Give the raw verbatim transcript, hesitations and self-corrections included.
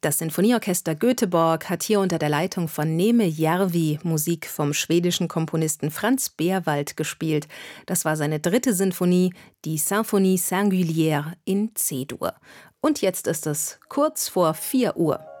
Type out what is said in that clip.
Das Sinfonieorchester Göteborg hat hier unter der Leitung von Neeme Järvi Musik vom schwedischen Komponisten Franz Beerwald gespielt. Das war seine dritte Sinfonie, die Symphonie singulière in C-Dur. Und jetzt ist es kurz vor vier Uhr.